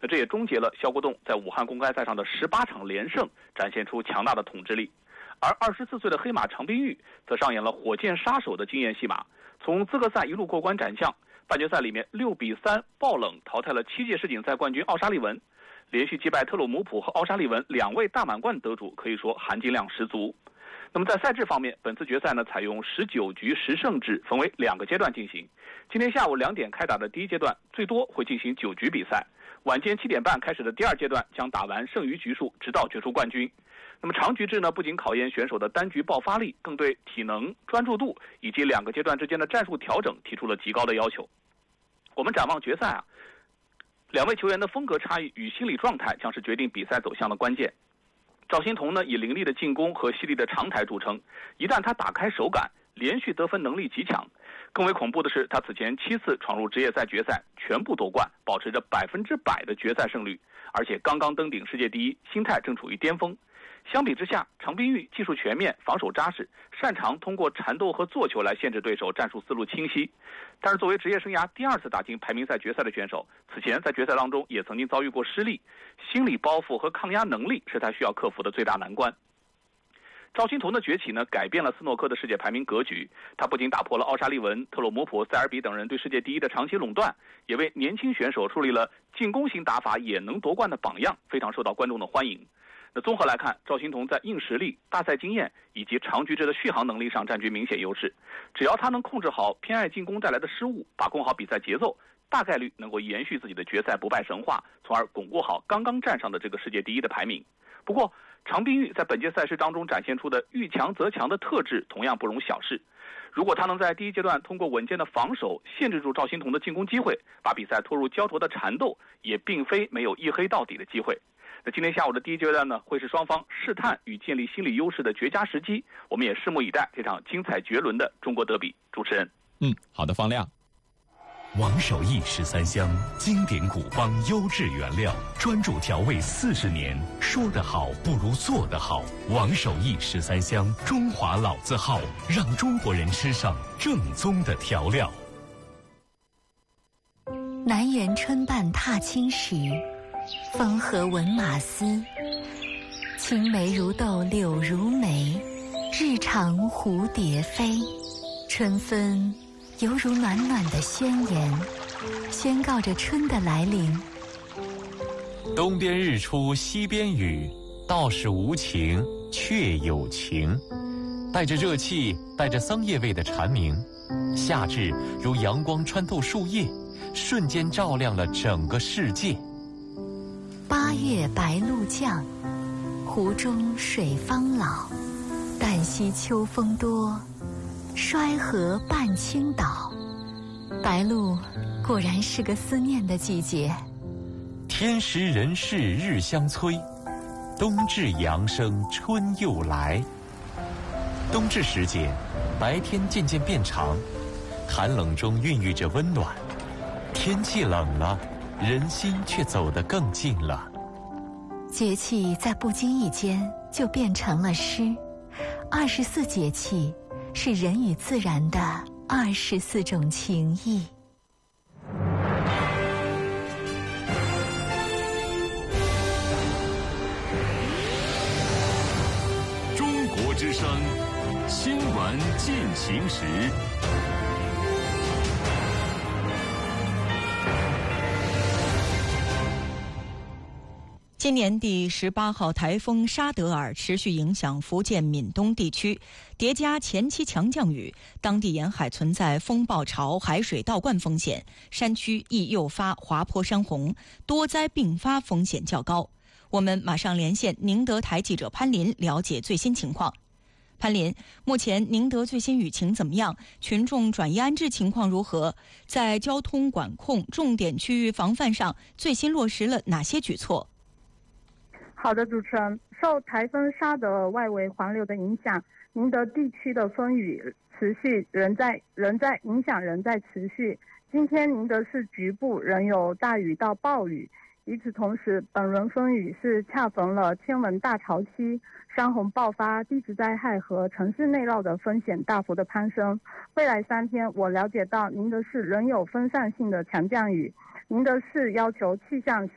那这也终结了肖国栋在武汉公开赛上的18场连胜，展现出强大的统治力。而24岁的黑马常冰玉则上演了火箭杀手的惊艳戏码，从资格赛一路过关斩将，半决赛里面6比3爆冷淘汰了7届世锦赛冠军奥沙利文，连续击败特鲁姆普和奥沙利文2位大满贯得主，可以说含金量十足。那么在赛制方面，本次决赛呢采用19局10胜制，分为2个阶段进行。今天下午2点开打的第一阶段，最多会进行9局比赛。晚间7点半开始的第二阶段将打完剩余局数，直到决出冠军。那么长局制呢，不仅考验选手的单局爆发力，更对体能、专注度以及2个阶段之间的战术调整提出了极高的要求。我们展望决赛2位球员的风格差异与心理状态将是决定比赛走向的关键。赵心童呢，以凌厉的进攻和犀利的长台著称，一旦他打开手感，连续得分能力极强。更为恐怖的是，他此前7次闯入职业赛决赛全部夺冠，保持着100%的决赛胜率，而且刚刚登顶世界第一，心态正处于巅峰。相比之下，常冰玉技术全面，防守扎实，擅长通过缠斗和做球来限制对手，战术思路清晰。但是作为职业生涯第2次打进排名赛决赛的选手，此前在决赛当中也曾经遭遇过失利，心理包袱和抗压能力是他需要克服的最大难关。赵心童的崛起呢，改变了斯诺克的世界排名格局。他不仅打破了奥沙利文、特鲁姆普、塞尔比等人对世界第一的长期垄断，也为年轻选手树立了进攻型打法也能夺冠的榜样，非常受到观众的欢迎。那综合来看，赵心童在硬实力、大赛经验以及长局制的续航能力上占据明显优势。只要他能控制好偏爱进攻带来的失误，把控好比赛节奏，大概率能够延续自己的决赛不败神话，从而巩固好刚刚站上的这个世界第一的排名。不过，常冰玉在本届赛事当中展现出的遇强则强的特质同样不容小视。如果他能在第一阶段通过稳健的防守限制住赵心童的进攻机会，把比赛拖入焦灼的缠斗，也并非没有一黑到底的机会。那今天下午的第一阶段呢，会是双方试探与建立心理优势的绝佳时机，我们也拭目以待这场精彩绝伦的中国德比。主持人， 好的，方亮。 王守义13香，经典古方优质原料，专注调味40年，说得好不如做得好。王守义13香，中华老字号，让中国人吃上正宗的调料。 南园春半踏青时，风和闻马嘶，青梅如豆柳如眉，日长蝴蝶飞。春分犹如暖暖的宣言，宣告着春的来临。 东边日出西边雨，道是无情却有情。带着热气，带着桑叶味的蝉鸣，夏至如阳光穿透树叶，瞬间照亮了整个世界。 8月白露降，湖中水方老。旦夕秋风多，衰河半倾倒。白露果然是个思念的季节。 天时人事日相催，冬至阳生春又来。冬至时节，白天渐渐变长，寒冷中孕育着温暖。天气冷了，人心却走得更近了。 节气在不经意间就变成了诗。24节气是人与自然的24种情谊。 中国之声新闻进行时。 今年第18号台风沙德尔持续影响福建闽东地区，叠加前期强降雨，当地沿海存在风暴潮、海水倒灌风险，山区易诱发滑坡山洪，多灾并发风险较高。我们马上连线宁德台记者潘林了解最新情况。潘林，目前宁德最新雨情怎么样？群众转移安置情况如何？在交通管控重点区域防范上，最新落实了哪些举措？ 好的，主持人，受台风沙德尔外围环流的影响，宁德地区的风雨持续，仍在影响仍在持续。今天宁德市局部仍有大雨到暴雨。与此同时，本轮风雨是恰逢了天文大潮期，山洪爆发、地质灾害和城市内涝的风险大幅的攀升。未来3天，我了解到宁德市仍有分散性的强降雨。宁德市要求气象